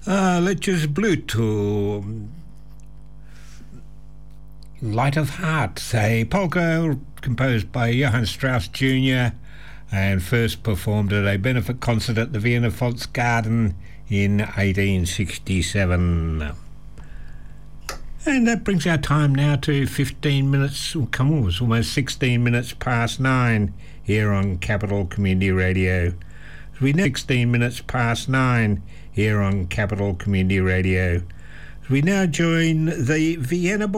Leches Blut, or Light of Heart, a polka composed by Johann Strauss Jr. and first performed at a benefit concert at the Vienna Volksgarten in 1867. And that brings our time now to 15 minutes, it's almost 16 minutes past 9 here on Capital Community Radio. We now 16 minutes past 9 here on Capital Community Radio. We now join the Vienna